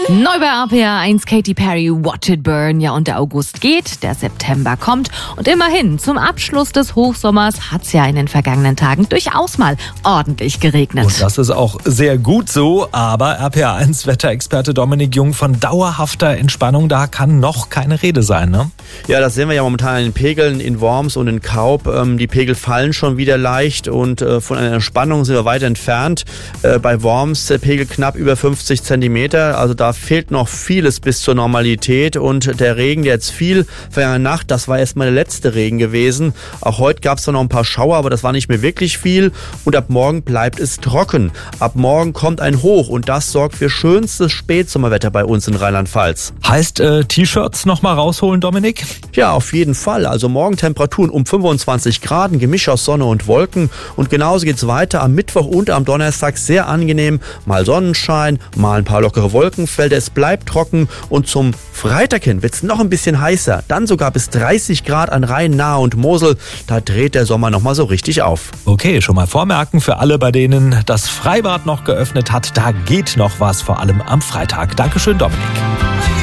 Neu bei RPA 1 Katy Perry, Watch It Burn. Ja, und der August geht, der September kommt. Und immerhin, zum Abschluss des Hochsommers hat es ja in den vergangenen Tagen durchaus mal ordentlich geregnet. Und das ist auch sehr gut so, aber RPA 1 Wetterexperte Dominik Jung, von dauerhafter Entspannung, da kann noch keine Rede sein, ne? Ja, das sehen wir ja momentan in den Pegeln in Worms und in Kaub. Die Pegel fallen schon wieder leicht und von einer Entspannung sind wir weit entfernt. Bei Worms der Pegel knapp über 50 Zentimeter, also da fehlt noch vieles bis zur Normalität, und der Regen, der jetzt fiel vergangene Nacht, das war erstmal der letzte Regen gewesen. Auch heute gab es da noch ein paar Schauer, aber das war nicht mehr wirklich viel, und ab morgen bleibt es trocken. Ab morgen kommt ein Hoch, und das sorgt für schönstes Spätsommerwetter bei uns in Rheinland-Pfalz. Heißt T-Shirts nochmal rausholen, Dominik? Ja, auf jeden Fall. Also morgen Temperaturen um 25 Grad, ein Gemisch aus Sonne und Wolken, und genauso geht's weiter am Mittwoch und am Donnerstag, sehr angenehm, mal Sonnenschein, mal ein paar lockere Wolkenfelder. Es bleibt trocken, und zum Freitag hin wird es noch ein bisschen heißer. Dann sogar bis 30 Grad an Rhein, Nahe und Mosel. Da dreht der Sommer nochmal so richtig auf. Okay, schon mal vormerken für alle, bei denen das Freibad noch geöffnet hat. Da geht noch was, vor allem am Freitag. Dankeschön, Dominik.